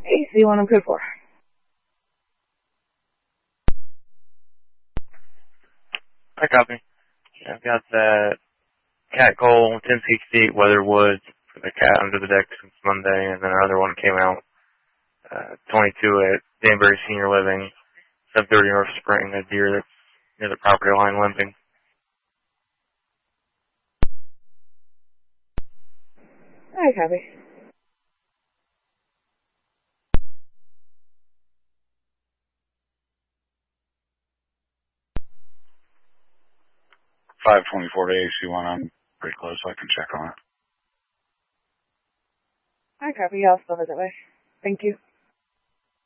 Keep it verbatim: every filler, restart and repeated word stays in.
Hey, see what I'm good for. I copy. I've got that Cat Coal ten sixty-eight Weatherwood for the cat under the deck since Monday, and then another one came out, uh, twenty-two at Danbury Senior Living, seven thirty North Spring, a deer that's near the property line limping. I copy. five twenty-four to A C one, I'm pretty close, so I can check on it. I copy. I'll spell it that way. Thank you.